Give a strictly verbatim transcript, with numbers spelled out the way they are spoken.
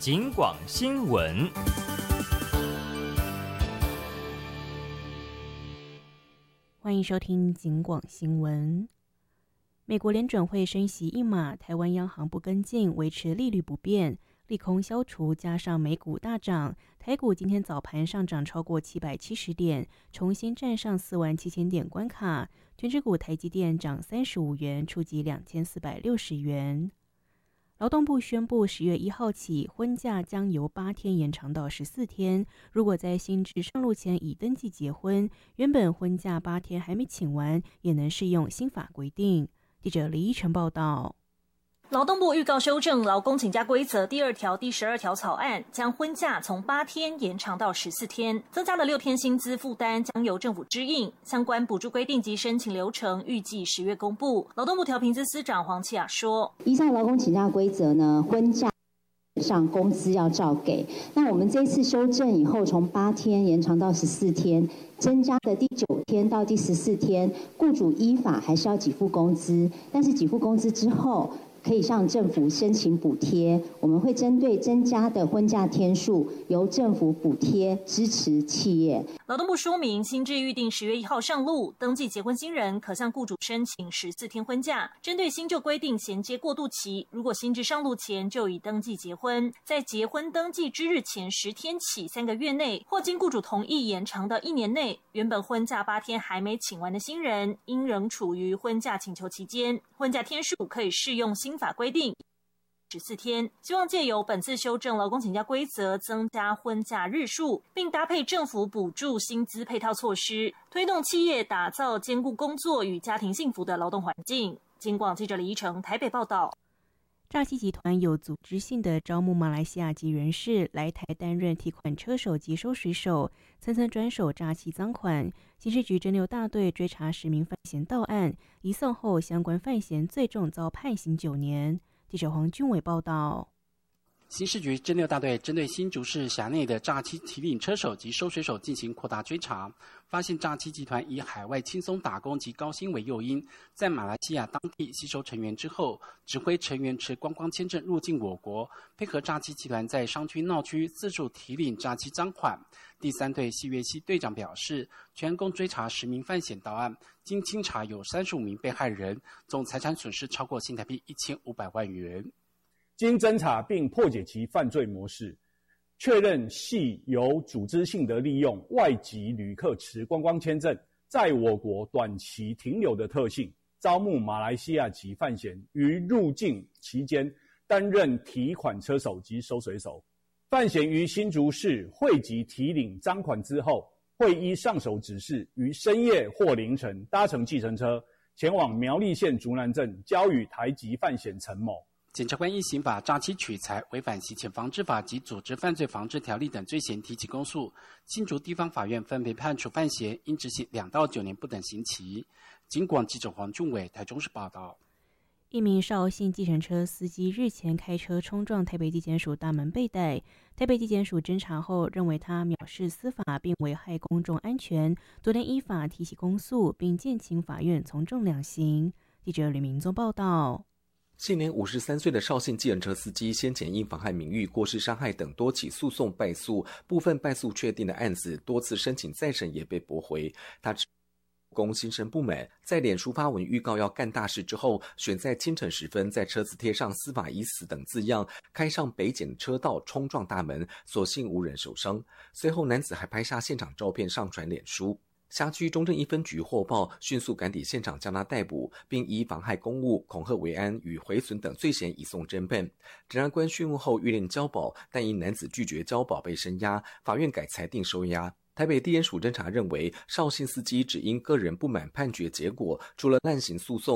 警广新闻。 欢迎收听警广新闻。美国联准会升息一码，台湾央行不跟进，维持利率不变，利空消除，加上美股大涨，台股今天早盘上涨超过七百七十点，重新站上四万七千点关卡。全指股台积电涨三十五元，触及两千四百六十元。劳动部宣布，十月一号起，婚假将由八天延长到十四天。如果在新制上路前已登记结婚，原本婚假八天还没请完，也能适用新法规定。记者李依晨报道。 劳动部预告修正劳工请假规则第二条、第十二条草案，将婚假从八天延长到十四天，增加了六天薪资负担将由政府支应。相关补助规定及申请流程预计十月公布。劳动部调评司司长黄启雅说：“ 依照劳工请假规则呢，婚假上工资要照给。那我们这次修正以后，从八天延长到十四天。”增加的第九天到第十四天，雇主依法还是要给付工资，但是给付工资之后，可以向政府申请补贴。我们会针对增加的婚假天数，由政府补贴支持企业。 劳动部说明，新制预定十月一号上路，登记结婚新人可向雇主申请十四天婚假。针对新旧规定衔接过渡期，如果新制上路前就已登记结婚，在结婚登记之日前十天起三个月内，或经雇主同意延长的一年内，原本婚假八天还没请完的新人，应仍处于婚假请求期间，婚假天数可以适用新法规定十四天。希望借由本次修正劳工请假规则，增加婚假日数，并搭配政府补助薪资配套措施，推动企业打造兼顾工作与家庭幸福的劳动环境。警广记者李依成台北报道。 诈欺集团有组织性的招募马来西亚籍人士来台担任提款车手及收水手，层层转手诈欺赃款。刑事局侦六大队追查十名犯嫌到案，移送后相关犯嫌最重遭判刑九年。记者黄俊伟报道。 刑事局侦六大队针对新竹市辖内的诈欺提领车手及收水手进行扩大追查，发现诈欺集团以海外轻松打工及高薪为诱因，在马来西亚当地吸收成员之后，指挥成员持观光签证入境我国，配合诈欺集团在商区闹区自助提领诈欺赃款。第三队系月系队长表示，全共追查十名犯嫌到案，经清查有三十五名被害人，总财产损失超过新台币一千五百万元。 经侦查并破解其犯罪模式，确认系有组织性的利用外籍旅客持观光签证在我国短期停留的特性，招募马来西亚籍犯嫌于入境期间担任提款车手及收水手。犯嫌于新竹市汇集提领赃款之后，会依上手指示于深夜或凌晨搭乘计程车前往苗栗县竹南镇交予台籍犯嫌陈某。 检察官依刑法诈欺取财、违反洗钱防治法及组织犯罪防治条例等罪嫌提起公诉，新竹地方法院分别判处犯嫌应执行两到九年不等刑期。警广记者黄俊伟台中市报道。 一名绍兴计程车司机日前开车冲撞台北地检署大门被逮，台北地检署侦查后认为他藐视司法并危害公众安全，昨天依法提起公诉，并建请法院从重量刑。记者吕明宗报道。 现年五十三岁的绍兴计程车司机，先前因妨害名誉、过失伤害等多起诉讼败诉，部分败诉确定的案子，多次申请再审也被驳回。他公心生不满，在脸书发文预告要干大事之后，选在清晨时分在车子贴上司法已死等字样，开上北检车道冲撞大门，所幸无人受伤。随后男子还拍下现场照片上传脸书。辖区中正一分局获报，迅速赶抵现场将他逮捕，并依妨害公务、恐吓维安与毁损等罪嫌移送侦办。检察官讯问后预令交保，但因男子拒绝交保被声押，法院改裁定收押。台北地检署侦查认为，绍兴司机只因个人不满判决结果，除了滥行诉讼